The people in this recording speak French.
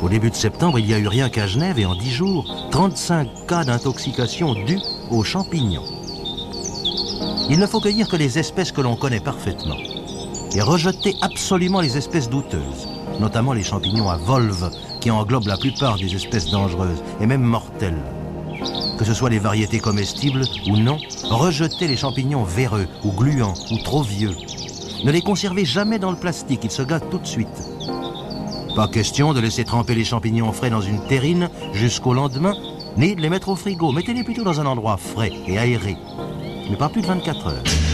Au début de septembre, il n'y a eu rien qu'à Genève et en 10 jours, 35 cas d'intoxication dus aux champignons. Il ne faut cueillir que les espèces que l'on connaît parfaitement et rejeter absolument les espèces douteuses, notamment les champignons à volve qui englobent la plupart des espèces dangereuses et même mortelles. Que ce soit les variétés comestibles ou non, rejetez les champignons véreux ou gluants ou trop vieux. Ne les conservez jamais dans le plastique, ils se gâtent tout de suite. Pas question de laisser tremper les champignons frais dans une terrine jusqu'au lendemain, ni de les mettre au frigo. Mettez-les plutôt dans un endroit frais et aéré, mais pas plus de 24 heures.